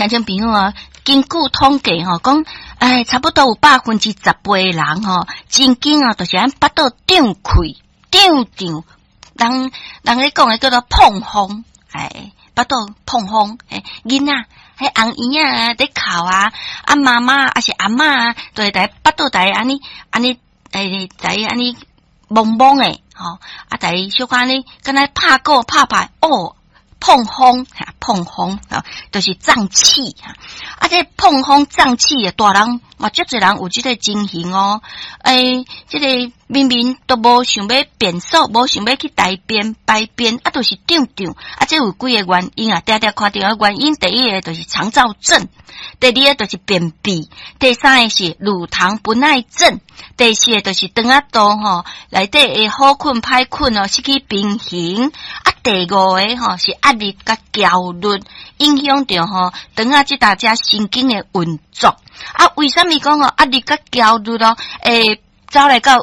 听朋友啊，根据统计吼，讲差不多有10%人吼，真紧啊，就是咱巴肚胀气，胀，人咧讲诶叫做碰风，巴肚碰风，囡仔。迄红圆啊，在哭啊，妈妈啊是阿嬷啊，都会在巴肚在安尼，在安尼懵懵诶，吼，在小可安尼，敢若拍鼓拍哦，碰风，就是胀气这碰风胀气诶，大人嘛，足侪人有这个情形哦，这个明明都无想要便所，无想要去大便排便，都是胀，这有几个原因啊？看到的原因，第一个就是肠燥症，第二个就是便秘，第三个是乳糖不耐症，第四个就是肠仔肚吼，内底会好困歹困哦，失去平衡，第五个吼是压力甲焦虑，影响到吼肠仔即大家神经的运作。为什么讲压力甲焦虑咯？走来到